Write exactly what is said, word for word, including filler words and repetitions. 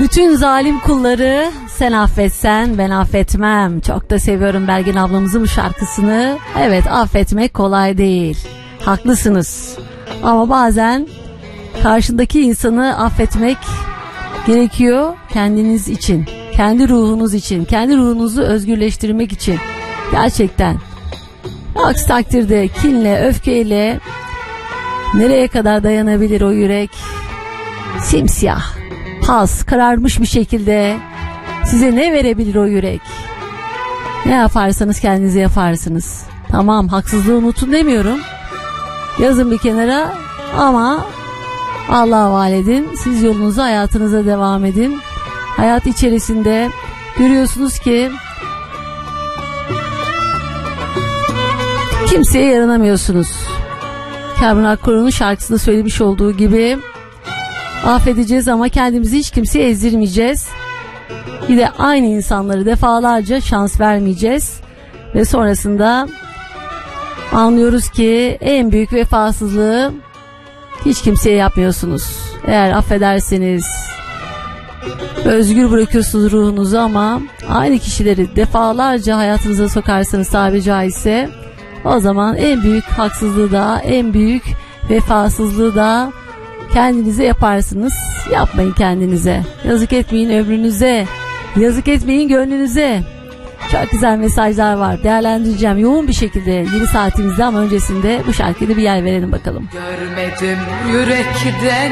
Bütün zalim kulları sen affetsen ben affetmem. Çok da seviyorum Belgin ablamızın bu şarkısını. Evet, affetmek kolay değil. Haklısınız. Ama bazen karşındaki insanı affetmek gerekiyor kendiniz için. Kendi ruhunuz için. Kendi ruhunuzu özgürleştirmek için. Gerçekten. Aksi takdirde kinle, öfkeyle nereye kadar dayanabilir o yürek? Simsiyah, pas, kararmış bir şekilde size ne verebilir o yürek? Ne yaparsanız kendinize yaparsınız. Tamam, haksızlığı unutun demiyorum. Yazın bir kenara ama Allah'a havale edin. Siz yolunuza, hayatınıza devam edin. Hayat içerisinde görüyorsunuz ki kimseye yaranamıyorsunuz. Kamil Akkoru'nun şarkısında söylemiş olduğu gibi affedeceğiz ama kendimizi hiç kimseye ezdirmeyeceğiz. Bir de aynı insanları defalarca şans vermeyeceğiz. Ve sonrasında anlıyoruz ki en büyük vefasızlığı hiç kimseye yapmıyorsunuz. Eğer affederseniz özgür bırakıyorsunuz ruhunuzu ama aynı kişileri defalarca hayatınıza sokarsanız tabiri caizse, o zaman en büyük haksızlığı da, en büyük vefasızlığı da kendinize yaparsınız. Yapmayın kendinize. Yazık etmeyin ömrünüze. Yazık etmeyin gönlünüze. Çok güzel mesajlar var. Değerlendireceğim yoğun bir şekilde yeni saatimizde ama öncesinde bu şarkıya bir yer verelim bakalım. Görmedim yürekten